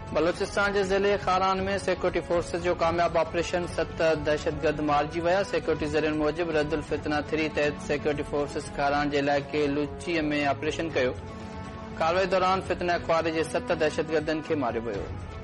बलोचिस्तान के ज़िले खारान में सिक्योरिटी फोर्सेस जो कामयाब ऑपरेशन 7 दहशतगर्द मारिजी विया। सिक्योरिटी ज़रियनि मूजिब रद्दुल फितना 3 तहत सिक्योरिटी फोर्सेस खारान के इलाइक़े लुची में ऑपरेशन कयो। कार्रवाई दौरान फितना ख़्वार जे 7 दहशतगर्दनि खे मारियो वियो।